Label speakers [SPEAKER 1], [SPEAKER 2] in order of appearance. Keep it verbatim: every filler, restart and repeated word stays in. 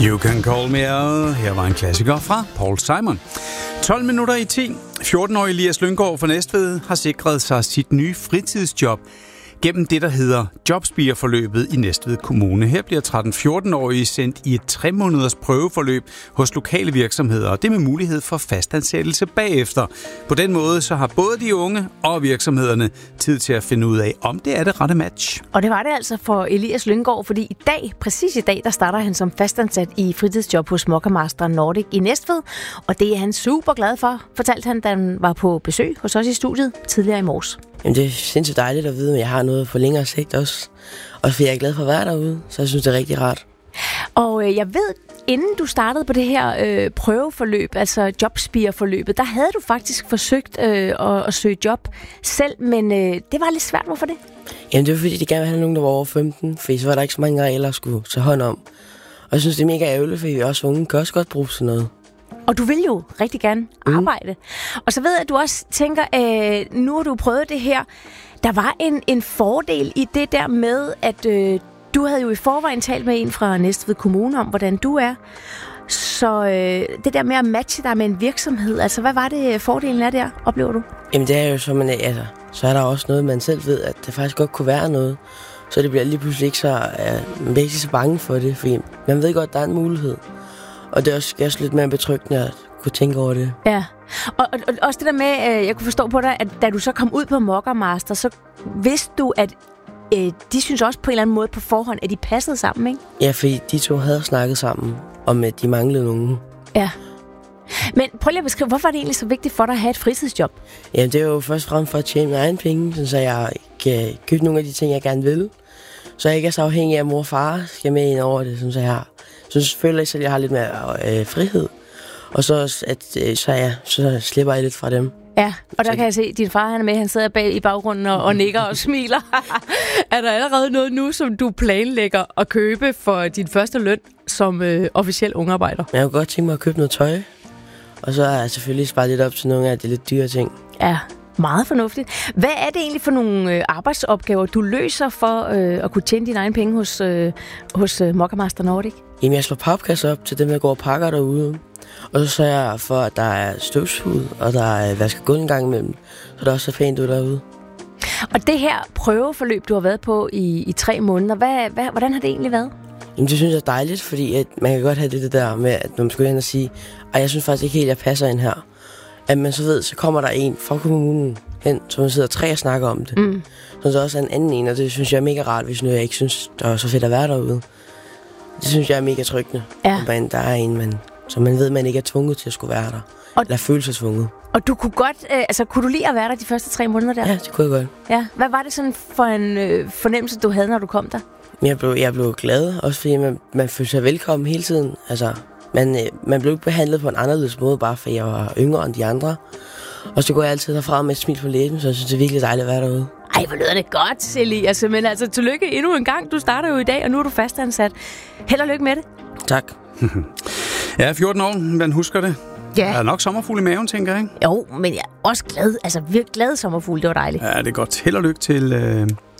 [SPEAKER 1] You Can Call Me Al. Her var en klassiker fra Paul Simon. tolv minutter i ti. fjorten-årige Elias Lynggaard fra Næstved har sikret sig sit nye fritidsjob gennem det, der hedder jobspigerforløbet i Næstved Kommune. Her bliver tretten-fjorten-årige sendt i et tre måneders prøveforløb hos lokale virksomheder, og det med mulighed for fastansættelse bagefter. På den måde så har både de unge og virksomhederne tid til at finde ud af, om det er det rette match.
[SPEAKER 2] Og det var det altså for Elias Lynggaard, fordi i dag, præcis i dag, der starter han som fastansat i fritidsjob hos Mokka Nordic i Næstved, og det er han super glad for, fortalte han, da han var på besøg hos os i studiet tidligere i morges.
[SPEAKER 3] Jamen, det er sindssygt dejligt at vide, at jeg har noget på længere sigt også. Og fordi jeg er glad for at være derude, så jeg synes, det er rigtig rart.
[SPEAKER 2] Og øh, jeg ved, inden du startede på det her øh, prøveforløb, altså jobspigerforløbet, der havde du faktisk forsøgt øh, at, at søge job selv, men øh, det var lidt svært. Hvorfor det?
[SPEAKER 3] Jamen, det var fordi, de gerne ville have nogen, der var over femten, fordi så var der ikke så mange regler, der skulle tage hånd om. Og jeg synes, det er mega ærgerligt, fordi vi også unge kan også godt bruge sådan noget.
[SPEAKER 2] Og du vil jo rigtig gerne arbejde. Mm. Og så ved jeg, at du også tænker, øh, nu har du prøvet det her. Der var en, en fordel i det der med, at øh, du havde jo i forvejen talt med en fra Næstved Kommune om, hvordan du er. Så øh, det der med at matche dig med en virksomhed, altså hvad var det fordelen af der, oplever du?
[SPEAKER 3] Jamen det er jo så, man, altså, så er der også noget, man selv ved, at det faktisk godt kunne være noget. Så det bliver lige pludselig ikke så, øh, man bliver ikke så bange for det, fordi man ved godt, at der er en mulighed. Og det er også, også lidt mere betryggende at kunne tænke over det.
[SPEAKER 2] Ja, og, og, og også det der med, øh, jeg kunne forstå på dig, at da du så kom ud på Mokka Master, så vidste du, at øh, de synes også på en eller anden måde på forhånd, at de passede sammen, ikke?
[SPEAKER 3] Ja, fordi de to havde snakket sammen om, at de manglede nogen.
[SPEAKER 2] Ja. Men prøv lige at beskrive, hvorfor er det egentlig så vigtigt for dig at have et fritidsjob?
[SPEAKER 3] Jamen, det er jo først og fremmest for at tjene mine egne penge, så jeg kan købe nogle af de ting, jeg gerne vil. Så jeg ikke er så afhængig af, at mor og far skal med ind over det, som så jeg har. Så selvfølgelig ikke, at jeg har lidt mere øh, frihed. Og så, at, øh, så, ja, så slipper jeg lidt fra dem.
[SPEAKER 2] Ja, og der kan jeg se, at din far han er med, han sidder bag i baggrunden og, og nikker og smiler. Er der allerede noget nu, som du planlægger at købe for din første løn som øh, officiel ungarbejder?
[SPEAKER 3] Jeg kunne godt tænke mig at købe noget tøj. Og så har jeg selvfølgelig sparet lidt op til nogle af de lidt dyre ting.
[SPEAKER 2] Ja, meget fornuftigt. Hvad er det egentlig for nogle øh, arbejdsopgaver, du løser for øh, at kunne tjene dine egne penge hos, øh, hos øh, Mokka Nordic?
[SPEAKER 3] Jamen, jeg slår papkasser op til dem, der går og pakker derude. Og så sørger jeg for, at der er støvsugd, og der er vasket gulv en gang imellem, så der også er pænt ud derude.
[SPEAKER 2] Og det her prøveforløb, du har været på i, i tre måneder, hvad, hvad, hvordan har det egentlig været?
[SPEAKER 3] Jamen, det synes jeg er dejligt, fordi at man kan godt have det der med, at når man skal hen og sige, at jeg synes faktisk ikke helt, at jeg passer ind her. At man så ved, så kommer der en fra kommunen hen, så man sidder tre og snakker om det. Mm. Så der også er en anden en, og det synes jeg er mega rart, hvis nu jeg ikke synes, det er så fedt at være derude. Det synes jeg er mega tryggende.
[SPEAKER 2] Ja.
[SPEAKER 3] At man, der er en, man, så man ved, at man ikke er tvunget til at skulle være der. Og, eller føle sig tvunget.
[SPEAKER 2] Og du kunne godt, øh, altså kunne du lide at være der de første tre måneder der?
[SPEAKER 3] Ja, det kunne jeg godt.
[SPEAKER 2] Ja. Hvad var det sådan for en øh, fornemmelse, du havde, når du kom der?
[SPEAKER 3] Jeg blev, jeg blev glad, også fordi man, man følte sig velkommen hele tiden. Altså, man, øh, man blev behandlet på en anderledes måde, bare fordi jeg var yngre end de andre. Og så går jeg altid derfra med et smil på læben, så jeg synes, det er virkelig dejligt at være derude.
[SPEAKER 2] Ej, hvor lyder det godt, Elias. Men altså, tillykke endnu en gang. Du starter jo i dag, og nu er du fastansat. Held og lykke med det.
[SPEAKER 3] Tak.
[SPEAKER 1] Ja, fjorten år, man husker det.
[SPEAKER 2] Ja.
[SPEAKER 1] Der er nok sommerfugl i maven, tænker jeg, ikke?
[SPEAKER 2] Jo, men jeg er også glad. Altså, virkelig glad sommerfugl. Det var dejligt.
[SPEAKER 1] Ja, det er godt. Held og lykke til... Øh